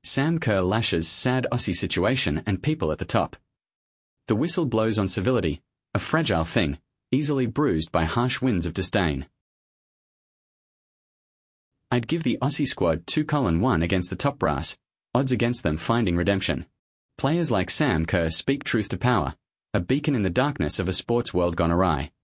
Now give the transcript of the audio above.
Sam Kerr lashes sad Aussie situation and people at the top. The whistle blows on civility, a fragile thing, easily bruised by harsh winds of disdain. I'd give the Aussie squad 2-1 against the top brass, odds against them finding redemption. Players like Sam Kerr speak truth to power, a beacon in the darkness of a sports world gone awry.